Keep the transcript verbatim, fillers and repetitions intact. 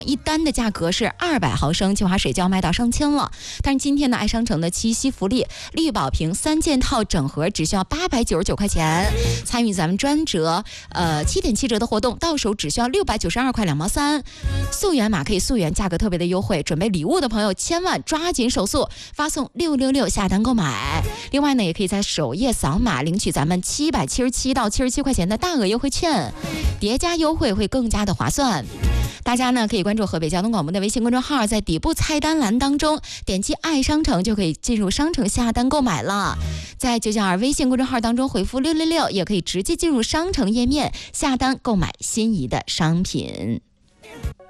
一单的价格是二百毫升清华水就要卖到上千了。但是今天的爱商城的七夕福利，绿宝瓶三件套整盒只需要八百九十九块钱，参与咱们专折呃七点七折的活动，到手只需要六百九十二块两毛三。溯源码可以溯源，价格特别的优惠。准备礼物的朋友千万抓紧手速，发送六六六下单购买。另外呢，也可以在首页扫码领取咱们七百七十七到七十七块钱的大额优惠券，叠加优惠会更加的划算。大家呢可以关注河北交通广播的微信公众号，在底部菜单栏当中点击爱商城就可以进入商城下单购买了。在九九二微信公众号当中回复六六六，也可以直接进入商城页面下单购买心仪的商品。